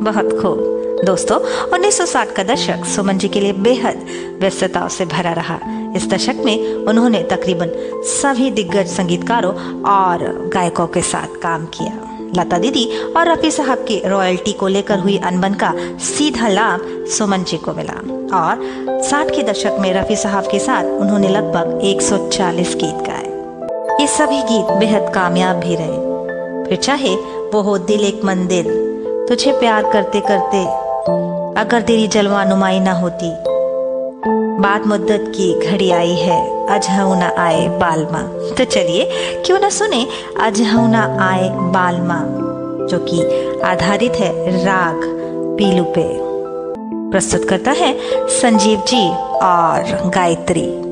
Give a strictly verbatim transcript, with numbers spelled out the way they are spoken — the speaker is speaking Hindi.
बहुत खूब। दोस्तों, उन्नीस सौ साठ का दशक सुमन जी के लिए बेहद व्यस्तताओं से भरा रहा। इस दशक में उन्होंने तकरीबन सभी दिग्गज संगीतकारों और गायकों के साथ काम किया। लता दीदी और रफी साहब की रॉयल्टी को लेकर हुई अनबन का सीधा लाभ सुमन जी को मिला और साठ के दशक में रफी साहब के साथ उन्होंने लगभग एक सौ चालीस गीत गाए। ये सभी गीत बेहद कामयाब भी रहे। फिर चाहे वो हो दिल एक मंदिर, तुझे प्यार करते करते, अगर तेरी जलवा नुमाई ना होती, बाद मुद्दत की घड़ी आई है, अजहू ना आए बालमा। तो चलिए क्यों ना सुने अजहू ना आए बालमा, जो कि आधारित है राग पीलू पे। प्रस्तुत करता है संजीव जी और गायत्री।